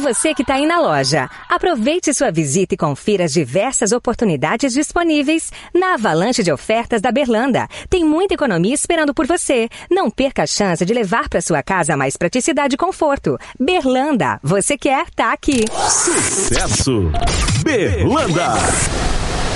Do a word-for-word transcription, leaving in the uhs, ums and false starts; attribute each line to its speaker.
Speaker 1: você que está aí na loja, aproveite sua visita e confira as diversas oportunidades disponíveis na avalanche de ofertas da Berlanda. Tem muita economia esperando por você. Não perca a chance de levar para sua casa mais praticidade e conforto. Berlanda, você quer, tá aqui.
Speaker 2: Sucesso! Berlanda!